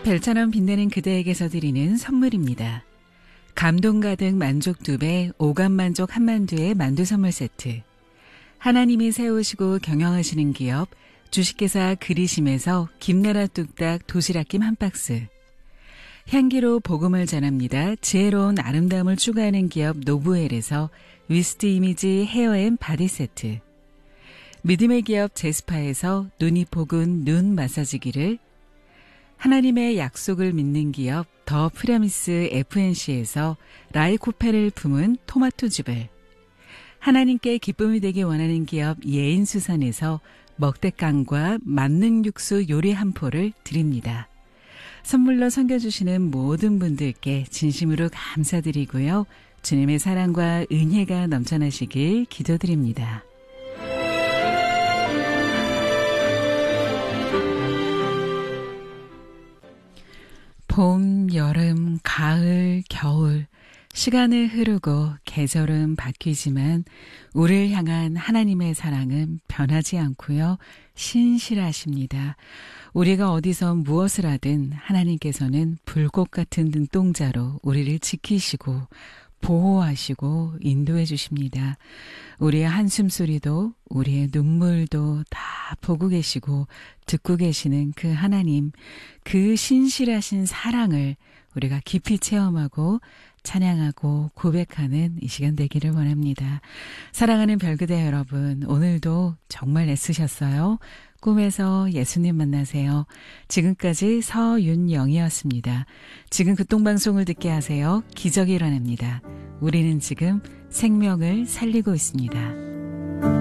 별처럼 빛나는 그대에게서 드리는 선물입니다. 감동 가득 만족 2배, 오감 만족 한만두의 만두 선물 세트. 하나님이 세우시고 경영하시는 기업 주식회사 그리심에서 김나라 뚝딱 도시락김 한 박스. 향기로 복음을 전합니다. 지혜로운 아름다움을 추구하는 기업 노브웰에서 위스트 이미지 헤어앤 바디 세트. 믿음의 기업 제스파에서 눈이 포근 눈 마사지기를, 하나님의 약속을 믿는 기업 더 프라미스 FNC에서 라이코페를 품은 토마토즙을, 하나님께 기쁨이 되기 원하는 기업 예인수산에서 먹대깡과 만능 육수 요리 한 포를 드립니다. 선물로 섬겨주시는 모든 분들께 진심으로 감사드리고요. 주님의 사랑과 은혜가 넘쳐나시길 기도드립니다. 봄, 여름, 가을, 겨울, 시간은 흐르고 계절은 바뀌지만 우리를 향한 하나님의 사랑은 변하지 않고요. 신실하십니다. 우리가 어디서 무엇을 하든 하나님께서는 불꽃 같은 눈동자로 우리를 지키시고 보호하시고 인도해 주십니다. 우리의 한숨소리도 우리의 눈물도 다 보고 계시고 듣고 계시는 그 하나님, 그 신실하신 사랑을 우리가 깊이 체험하고 찬양하고 고백하는 이 시간 되기를 원합니다. 사랑하는 별그대 여러분, 오늘도 정말 애쓰셨어요. 꿈에서 예수님 만나세요. 지금까지 서윤영이었습니다. 지금 극동방송을 듣게 하세요. 기적이 일어납니다. 우리는 지금 생명을 살리고 있습니다.